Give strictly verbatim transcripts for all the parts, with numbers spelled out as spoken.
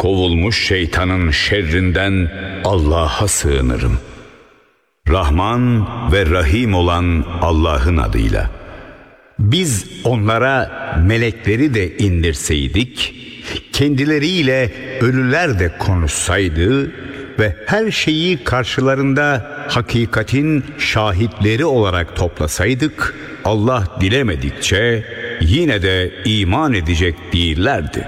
kovulmuş şeytanın şerrinden Allah'a sığınırım. Rahman ve Rahim olan Allah'ın adıyla. Biz onlara melekleri de indirseydik, kendileriyle ölüler de konuşsaydı ve her şeyi karşılarında hakikatin şahitleri olarak toplasaydık, Allah dilemedikçe yine de iman edecek değillerdi.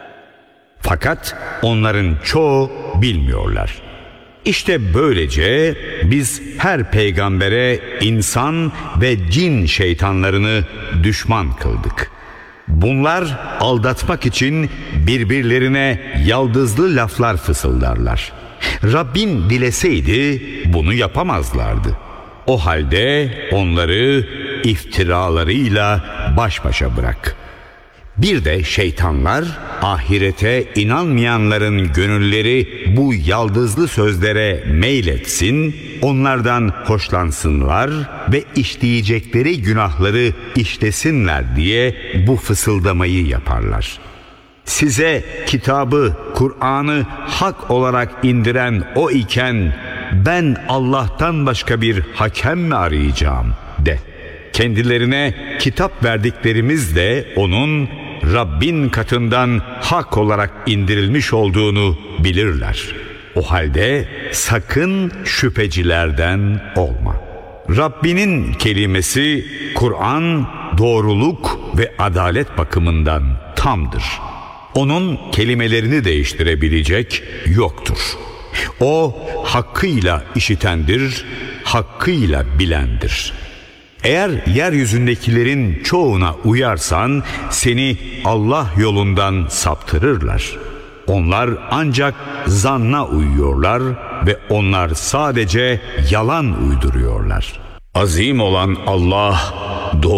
Fakat onların çoğu bilmiyorlar. İşte böylece biz her peygambere insan ve cin şeytanlarını düşman kıldık. Bunlar aldatmak için birbirlerine yaldızlı laflar fısıldarlar. Rabbin dileseydi bunu yapamazlardı. O halde onları iftiralarıyla baş başa bırak. Bir de şeytanlar ahirete inanmayanların gönülleri bu yaldızlı sözlere meyletsin, onlardan hoşlansınlar ve işleyecekleri günahları işlesinler diye bu fısıldamayı yaparlar. Size kitabı, Kur'an'ı hak olarak indiren o iken ben Allah'tan başka bir hakem mi arayacağım de. Kendilerine kitap verdiklerimiz de onun Rabbin katından hak olarak indirilmiş olduğunu bilirler. O halde sakın şüphecilerden olma. Rabbinin kelimesi Kur'an doğruluk ve adalet bakımından tamdır. Onun kelimelerini değiştirebilecek yoktur. O hakkıyla işitendir, hakkıyla bilendir. Eğer yeryüzündekilerin çoğuna uyarsan seni Allah yolundan saptırırlar. Onlar ancak zanna uyuyorlar ve onlar sadece yalan uyduruyorlar. Azim olan Allah doğru